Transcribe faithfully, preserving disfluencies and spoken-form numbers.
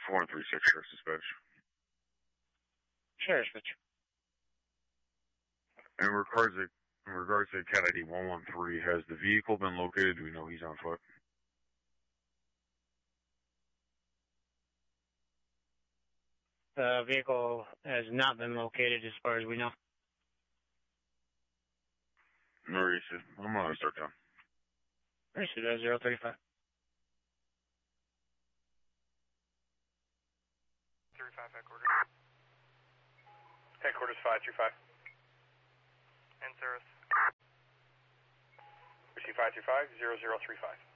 four one three six, Sheriff's Dispatch. Sheriff's Dispatch. In regards to, in regards to Cat I D one one three, has the vehicle been located? Do we know he's on foot? The vehicle has not been located as far as we know. Mauricio, I'm going to start down. Mauricio, that's zero thirty-five. thirty-five headquarters. Headquarters five three five. And service. Receive five three five, zero zero three five.